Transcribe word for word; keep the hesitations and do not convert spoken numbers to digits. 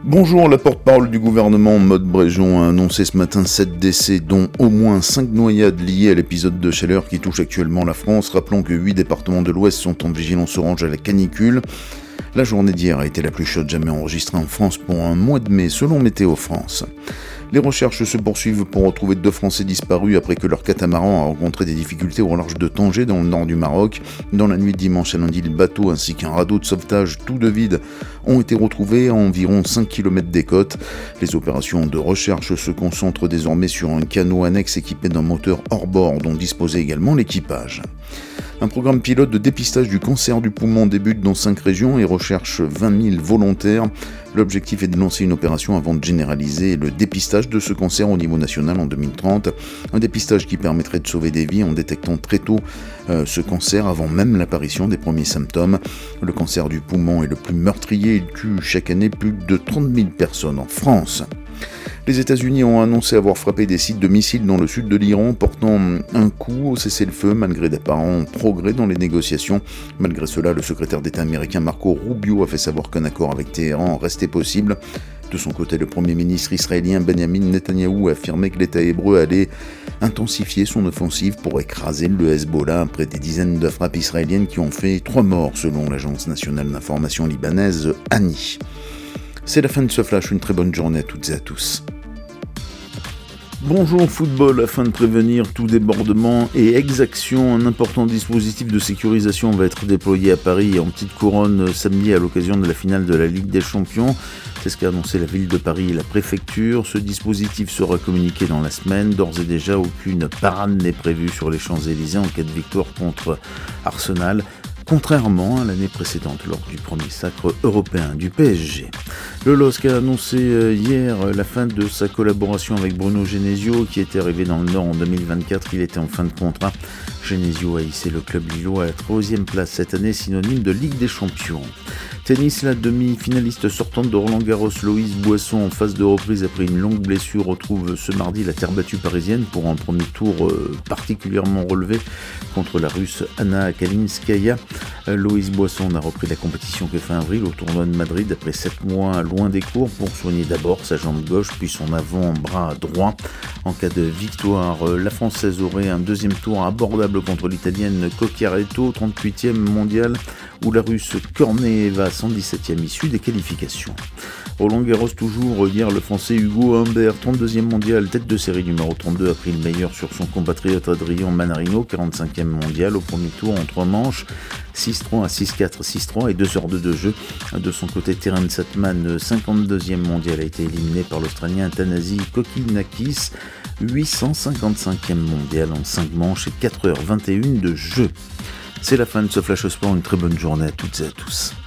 Bonjour, la porte-parole du gouvernement, Maud Bréjon, a annoncé ce matin sept décès, dont au moins cinq noyades liées à l'épisode de chaleur qui touche actuellement la France. Rappelons que huit départements de l'Ouest sont en vigilance orange à la canicule. La journée d'hier a été la plus chaude jamais enregistrée en France pour un mois de mai, selon Météo France. Les recherches se poursuivent pour retrouver deux Français disparus après que leur catamaran a rencontré des difficultés au large de Tanger, dans le nord du Maroc. Dans la nuit de dimanche à lundi, le bateau ainsi qu'un radeau de sauvetage, tout de vide, ont été retrouvés à environ cinq kilomètres des côtes. Les opérations de recherche se concentrent désormais sur un canot annexe équipé d'un moteur hors-bord dont disposait également l'équipage. Un programme pilote de dépistage du cancer du poumon débute dans cinq régions et recherche vingt mille volontaires. L'objectif est de lancer une opération avant de généraliser le dépistage de ce cancer au niveau national en deux mille trente. Un dépistage qui permettrait de sauver des vies en détectant très tôt euh, ce cancer avant même l'apparition des premiers symptômes. Le cancer du poumon est le plus meurtrier, il tue chaque année plus de trente mille personnes en France. Les États-Unis ont annoncé avoir frappé des sites de missiles dans le sud de l'Iran, portant un coup au cessez-le-feu malgré d'apparents progrès dans les négociations. Malgré cela, le secrétaire d'État américain Marco Rubio a fait savoir qu'un accord avec Téhéran restait possible. De son côté, le premier ministre israélien Benjamin Netanyahou a affirmé que l'État hébreu allait intensifier son offensive pour écraser le Hezbollah après des dizaines de frappes israéliennes qui ont fait trois morts selon l'agence nationale d'information libanaise A N I. C'est la fin de ce flash, une très bonne journée à toutes et à tous. Bonjour football, afin de prévenir tout débordement et exaction, un important dispositif de sécurisation va être déployé à Paris en petite couronne samedi à l'occasion de la finale de la Ligue des Champions. C'est ce qu'a annoncé la ville de Paris et la préfecture. Ce dispositif sera communiqué dans la semaine. D'ores et déjà, aucune parade n'est prévue sur les Champs-Élysées en cas de victoire contre Arsenal, contrairement à l'année précédente lors du premier sacre européen du P S G. Le L O S C a annoncé hier la fin de sa collaboration avec Bruno Genesio qui était arrivé dans le Nord en deux mille vingt-quatre. Il était en fin de contrat. Genesio a hissé le club lillois à la troisième place cette année, synonyme de Ligue des Champions. Tennis, la demi-finaliste sortante de Roland-Garros, Loïse Boisson, en phase de reprise après une longue blessure, retrouve ce mardi la terre battue parisienne pour un premier tour euh, particulièrement relevé contre la Russe Anna Kalinskaya. Euh, Loïse Boisson n'a repris la compétition que fin avril au tournoi de Madrid après sept mois loin des cours pour soigner d'abord sa jambe gauche puis son avant-bras droit. En cas de victoire, euh, la Française aurait un deuxième tour abordable contre l'Italienne Cocchiaretto, trente-huitième mondiale, ou la Russe Korneeva, cent dix-septième issue des qualifications. Roland Garros toujours, hier le Français Hugo Humbert, trente-deuxième mondial, tête de série numéro trente-deux, a pris le meilleur sur son compatriote Adrian Manarino, quarante-cinquième mondial, au premier tour en trois manches, six trois, six quatre, six trois et deux heures deux de jeu. De son côté, Terence Satman, cinquante-deuxième mondial, a été éliminé par l'Australien Thanasi Kokinakis, huit cent cinquante-cinquième mondial en cinq manches et quatre heures vingt et une de jeu. C'est la fin de ce Flash Sport, une très bonne journée à toutes et à tous.